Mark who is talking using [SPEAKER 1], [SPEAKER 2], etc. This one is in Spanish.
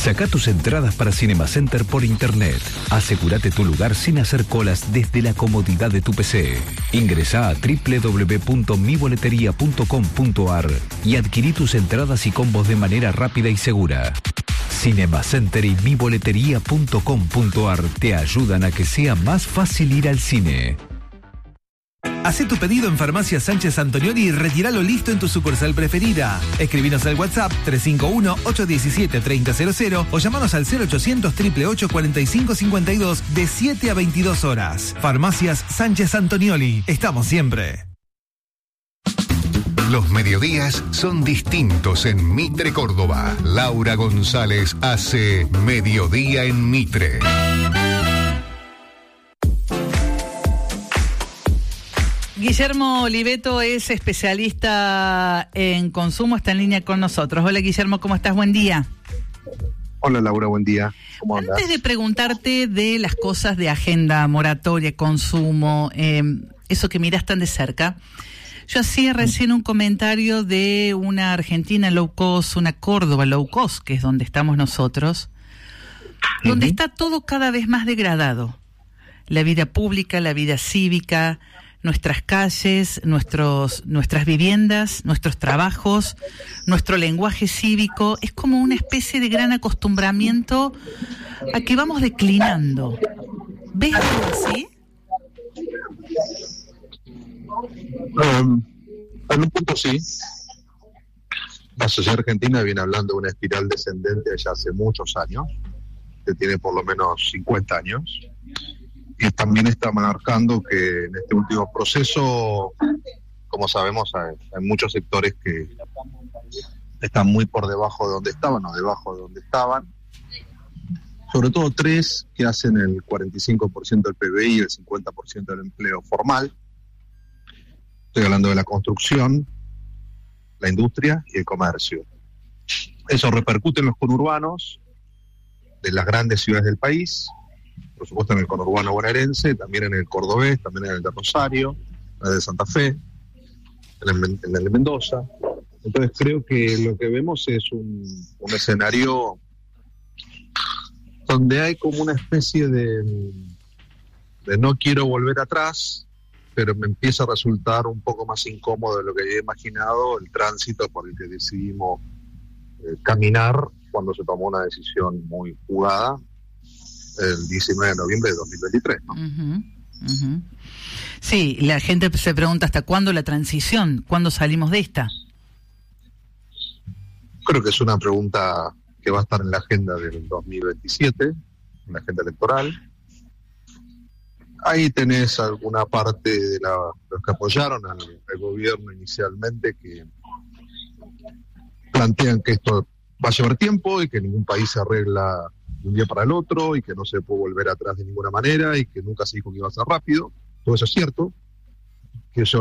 [SPEAKER 1] Saca tus entradas para Cinema Center por internet. Asegúrate tu lugar sin hacer colas desde la comodidad de tu PC. Ingresá a www.miboleteria.com.ar y adquirí tus entradas y combos de manera rápida y segura. Cinema Center y miboleteria.com.ar te ayudan a que sea más fácil ir al cine.
[SPEAKER 2] Hacé tu pedido en Farmacia Sánchez Antonioli y retíralo listo en tu sucursal preferida. Escribinos al WhatsApp 351-817-3000 o llamanos al 0800-888-4552 de 7 a 22 horas. Farmacias Sánchez Antonioli. Estamos siempre.
[SPEAKER 3] Los mediodías son distintos en Mitre, Córdoba. Laura González hace Mediodía en Mitre.
[SPEAKER 4] Guillermo Oliveto es especialista en consumo, está en línea con nosotros. Hola Guillermo, ¿cómo estás? Buen día.
[SPEAKER 5] Hola Laura, buen día. ¿Cómo andas?
[SPEAKER 4] Antes de preguntarte de las cosas de agenda, moratoria, consumo, eso que mirás tan de cerca, yo hacía recién un comentario de una Argentina low cost, una Córdoba low cost, que es donde estamos nosotros, donde está todo cada vez más degradado. La vida pública, la vida cívica, nuestras calles, nuestras viviendas, nuestros trabajos, nuestro lenguaje cívico, es como una especie de gran acostumbramiento a que vamos declinando. ¿Ves algo así?
[SPEAKER 5] En un punto sí. La sociedad argentina viene hablando de una espiral descendente ya hace muchos años, que tiene por lo menos 50 años. Y también está marcando que en este último proceso, como sabemos, hay muchos sectores que están muy por debajo de donde estaban o debajo de donde estaban. Sobre todo tres que hacen el 45% del PBI y el 50% del empleo formal. Estoy hablando de la construcción, la industria y el comercio. Eso repercute en los conurbanos de las grandes ciudades del país, por supuesto en el conurbano bonaerense, también en el cordobés, también en el de Rosario, en el de Santa Fe, en el de Mendoza. Entonces creo que lo que vemos es un escenario donde hay como una especie de no quiero volver atrás, pero me empieza a resultar un poco más incómodo de lo que había imaginado el tránsito por el que decidimos caminar cuando se tomó una decisión muy jugada el 19 de noviembre de 2023, ¿no?
[SPEAKER 4] Sí, la gente se pregunta ¿hasta cuándo la transición? ¿Cuándo salimos de esta?
[SPEAKER 5] Creo que es una pregunta que va a estar en la agenda del 2027, en la agenda electoral. Ahí tenés alguna parte de los que apoyaron al gobierno inicialmente que plantean que esto va a llevar tiempo y que ningún país se arregla de un día para el otro y que no se puede volver atrás de ninguna manera y que nunca se dijo que iba a ser rápido. Todo eso es cierto, que eso